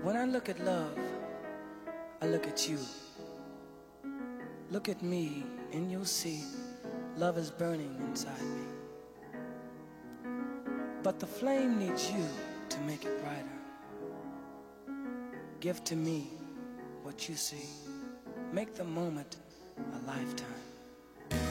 When I look at love, I look at you. Look at me and you'll see love is burning inside me. But the flame needs you to make it brighter. Give to me what you see. Make the moment a lifetime.